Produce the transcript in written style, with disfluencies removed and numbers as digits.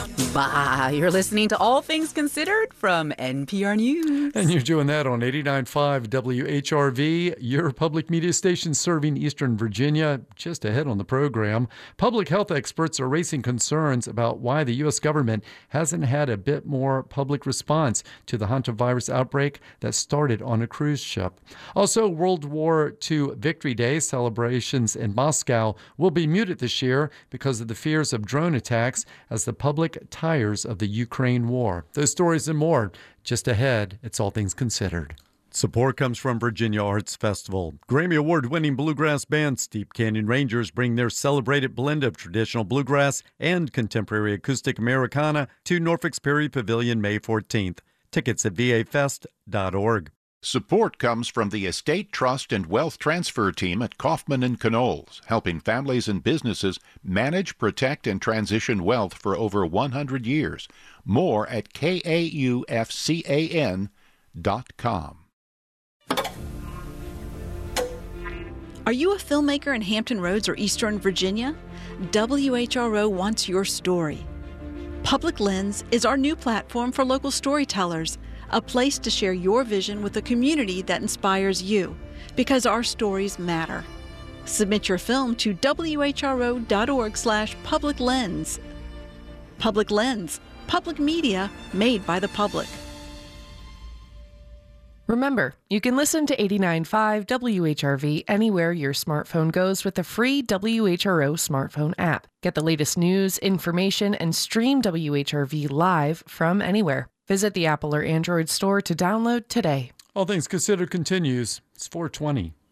Bah, you're listening to All Things Considered from NPR News. And you're doing that on 89.5 WHRV, your public media station serving Eastern Virginia. Just ahead on the program, public health experts are raising concerns about why the U.S. government hasn't had a bit more public response to the hantavirus outbreak that started on a cruise ship. Also, World War II Victory Day celebrations in Moscow will be muted this year because of the fears of drone attacks as the public tires of the Ukraine war. Those stories and more just ahead. It's All Things Considered. Support comes from Virginia Arts Festival. Grammy Award-winning bluegrass band Steep Canyon Rangers bring their celebrated blend of traditional bluegrass and contemporary acoustic Americana to Norfolk's Perry Pavilion May 14th. Tickets at vafest.org. Support comes from the Estate Trust and Wealth Transfer Team at Kaufman & Knowles, helping families and businesses manage, protect, and transition wealth for over 100 years. More at kaufcan.com. Are you a filmmaker in Hampton Roads or Eastern Virginia? WHRO wants your story. Public Lens is our new platform for local storytellers, a place to share your vision with a community that inspires you, because our stories matter. Submit your film to whro.org/Public Lens. Public Lens, public media made by the public. Remember, you can listen to 89.5 WHRV anywhere your smartphone goes with the free WHRO smartphone app. Get the latest news, information, and stream WHRV live from anywhere. Visit the Apple or Android store to download today. All Things Considered continues. It's 4:20.